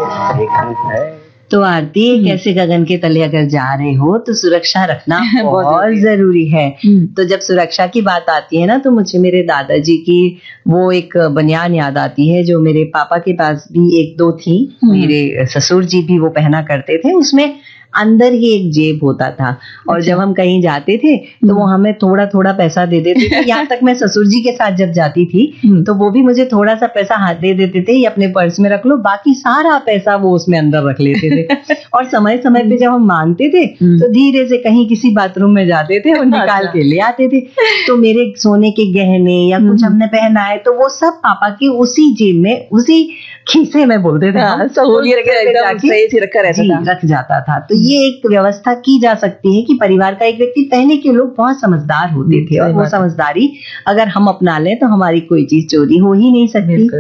तो आरती, कैसे गगन के तले अगर जा रहे हो तो सुरक्षा रखना बहुत जरूरी है। तो जब सुरक्षा की बात आती है ना, तो मुझे मेरे दादाजी की वो एक बनियान याद आती है जो मेरे पापा के पास भी एक दो थी। मेरे ससुर जी भी वो पहना करते थे। उसमें अंदर ही एक जेब होता था और जब हम कहीं जाते थे तो वो हमें थोड़ा थोड़ा पैसा दे देते थे। यहाँ तक मैं ससुर जी के साथ जब जाती थी तो वो भी मुझे थोड़ा सा पैसा हाथ दे देते थे, ये अपने पर्स में रख लो, बाकी सारा पैसा वो उसमें अंदर रख लेते थे। और समय समय पे जब हम मांगते थे तो धीरे से कहीं किसी बाथरूम में जाते थे और निकाल के ले आते थे। तो मेरे सोने के गहने या कुछ हमने पहना है तो वो सब पापा की उसी जेब में, उसी खीसे में बोलते थे, रख जाता था। तो ये एक व्यवस्था की जा सकती है कि परिवार का एक व्यक्ति, पहले के लोग बहुत समझदार होते थे और वो समझदारी अगर हम अपना लें तो हमारी कोई चीज चोरी हो ही नहीं सकती।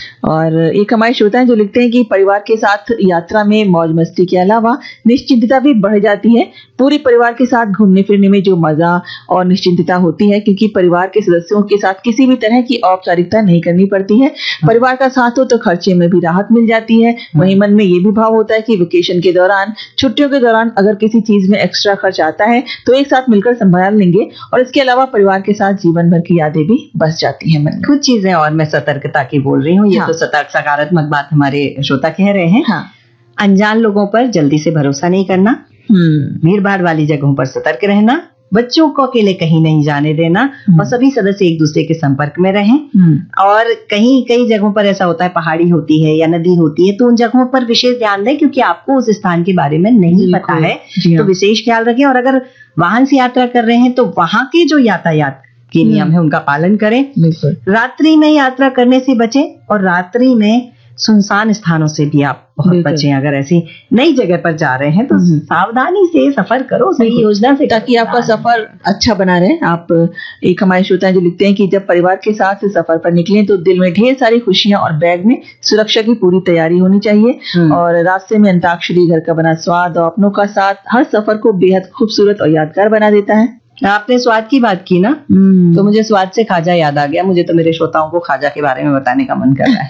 और एक हमारे श्रोता हैं जो लिखते हैं कि परिवार के साथ यात्रा में मौज मस्ती के अलावा निश्चिंतता भी बढ़ जाती है। पूरे परिवार के साथ घूमने फिरने में जो मजा और निश्चिंतता होती है, क्योंकि परिवार के सदस्यों के साथ किसी भी तरह की औपचारिकता नहीं करनी पड़ती है। परिवार का साथ हो तो खर्चे में भी राहत मिल जाती है। वहीं मन में ये भी भाव होता है कि वेकेशन के दौरान, छुट्टियों के दौरान अगर किसी चीज में एक्स्ट्रा खर्च आता है तो एक साथ मिलकर संभाल लेंगे। और इसके अलावा परिवार के साथ जीवन भर की यादें भी बस जाती हैं मन में। कुछ चीजें और मैं सतर्कता की बोल रही हूँ, ये तो सकारात्मक बात हमारे श्रोता कह रहे हैं। अनजान लोगों पर जल्दी से भरोसा नहीं करना, भीड़ भाड़ वाली जगहों पर सतर्क रहना, बच्चों को अकेले कहीं नहीं जाने देना और सभी सदस्य एक दूसरे के संपर्क में रहें। और कई जगहों पर ऐसा होता है, पहाड़ी होती है या नदी होती है, तो उन जगहों पर विशेष ध्यान दें क्योंकि आपको उस स्थान के बारे में नहीं पता है, तो विशेष ख्याल रखें। और अगर वाहन से यात्रा कर रहे हैं तो वहां के जो यातायात के नियम है उनका पालन करें। रात्रि में यात्रा करने से बचें और रात्रि में सुनसान स्थानों से भी आप बहुत बचें। अगर ऐसी नई जगह पर जा रहे हैं तो सावधानी से सफर करो, सही योजना से, ताकि आपका सफर अच्छा बना रहे। आप एक हमारे श्रोता जो लिखते हैं कि जब परिवार के साथ सफर पर निकलें तो दिल में ढेर सारी खुशियां और बैग में सुरक्षा की पूरी तैयारी होनी चाहिए। और रास्ते में अंताक्षरी, घर का बना स्वाद और अपनों का साथ हर सफर को बेहद खूबसूरत और यादगार बना देता है। आपने स्वाद की बात की ना, तो मुझे स्वाद से खाजा याद आ गया। मुझे तो मेरे श्रोताओं को खाजा के बारे में बताने का मन कर रहा है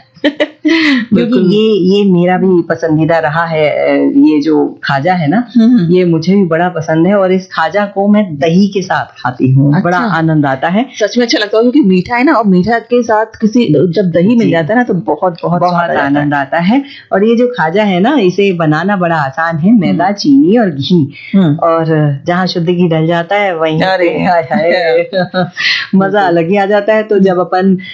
क्योंकि ये मेरा भी पसंदीदा रहा है। ये जो खाजा है ना, ये मुझे भी बड़ा पसंद है और इस खाजा को मैं दही के साथ खाती हूँ। अच्छा। बड़ा आनंद आता है, सच में अच्छा लगता है क्योंकि मीठा है ना, और मीठा के साथ किसी जब दही मिल जाता है ना तो बहुत बहुत बहुत आनंद आता है। और ये जो खाजा है ना, इसे बनाना बड़ा आसान है। मैदा, चीनी और घी, और जहाँ शुद्ध घी डल जाता है वहीं मजा अलग ही आ जाता है। तो जब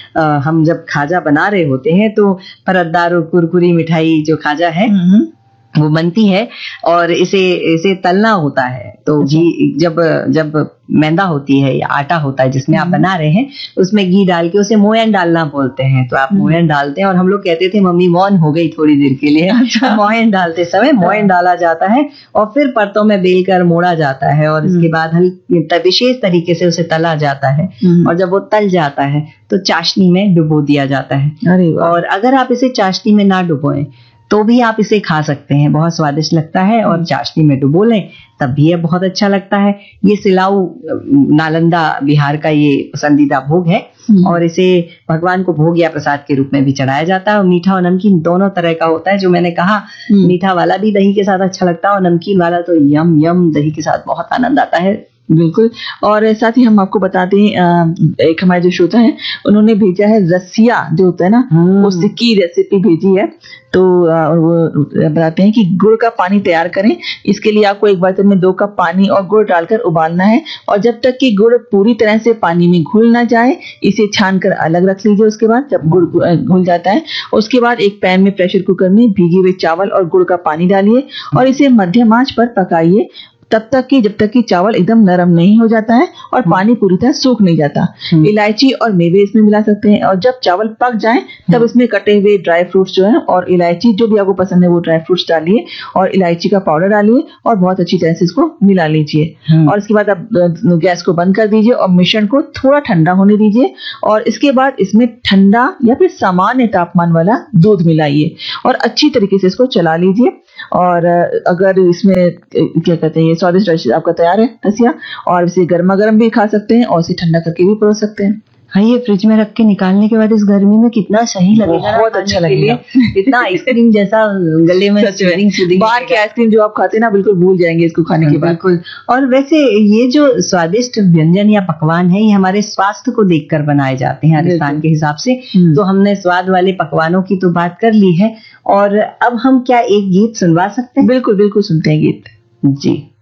हम जब खाजा बना रहे होते हैं तो परतदार और कुरकुरी मिठाई जो खाजा है वो बनती है और इसे तलना होता है। तो घी जब मैदा होती है या आटा होता है जिसमें आप बना रहे हैं, उसमें घी डाल के उसे मोयन डालना बोलते हैं। तो आप मोयन डालते हैं और हम लोग कहते थे मम्मी मौन हो गई थोड़ी देर के लिए। अच्छा। मोयन डालते समय मोयन डाला जाता है और फिर परतों में बेलकर मोड़ा जाता है और इसके बाद विशेष तरीके से उसे तला जाता है। और जब वो तल जाता है तो चाशनी में डुबो दिया जाता है। और अगर आप इसे चाशनी में ना डुबोएं तो भी आप इसे खा सकते हैं, बहुत स्वादिष्ट लगता है। और चाशनी में डुबो लें तब भी ये बहुत अच्छा लगता है। ये सिलाऊ नालंदा बिहार का ये पसंदीदा भोग है और इसे भगवान को भोग या प्रसाद के रूप में भी चढ़ाया जाता है। और मीठा और नमकीन दोनों तरह का होता है। जो मैंने कहा, मीठा वाला भी दही के साथ अच्छा लगता है और नमकीन वाला तो यम यम दही के साथ बहुत आनंद आता है। बिल्कुल। और साथ ही हम आपको बता दें, एक हमारे जो श्रोता हैं उन्होंने भेजा है रसिया जो होता है ना, उसकी रेसिपी भेजी है। तो वो बताते हैं कि गुड़ का पानी तैयार करें। इसके लिए आपको एक बर्तन में 2 कप पानी और गुड़ डालकर उबालना है और जब तक कि गुड़ पूरी तरह से पानी में घुल ना जाए इसे छानकर अलग रख लीजिए। उसके बाद जब गुड़ घुल जाता है उसके बाद एक पैन में प्रेशर कुकर में भीगे हुए चावल और गुड़ का पानी डालिए और इसे मध्यम आंच पर पकाइए जब तक कि चावल एकदम नरम नहीं हो जाता है और पानी पूरी तरह सूख नहीं जाता। इलायची और मेवे इसमें मिला सकते हैं और जब चावल पक जाए तब इसमें कटे हुए ड्राई फ्रूट्स जो है और इलायची जो भी आपको पसंद है वो ड्राई फ्रूट्स डालिए और इलायची का पाउडर डालिए और बहुत अच्छी तरह से इसको मिला लीजिए। और इसके बाद आप गैस को बंद कर दीजिए और मिश्रण को थोड़ा ठंडा होने दीजिए और इसके बाद इसमें ठंडा या फिर सामान्य तापमान वाला दूध मिलाइए और अच्छी तरीके से इसको चला लीजिए। और अगर इसमें क्या कहते हैं, स्वादिष्ट आपका तैयार है रसिया और इसे गर्मा गर्म भी खा सकते हैं और इसे ठंडा करके भी परोस सकते हैं। हाँ, ये फ्रिज में रख के निकालने के बाद इस गर्मी में कितना सही लगेगा, बहुत अच्छा लगेगा। इतना आइसक्रीम जैसा गले में बाहर की आइसक्रीम जो आप खाते ना बिल्कुल भूल जाएंगे इसको खाने के बाद। बिल्कुल। और वैसे ये जो स्वादिष्ट व्यंजन या पकवान है, ये हमारे स्वास्थ्य को देखकर बनाए जाते हैं राजस्थान के हिसाब से। तो हमने स्वाद वाले पकवानों की तो बात कर ली है, और अब हम क्या एक गीत सुनवा सकते हैं? बिल्कुल बिल्कुल, सुनते हैं गीत जी।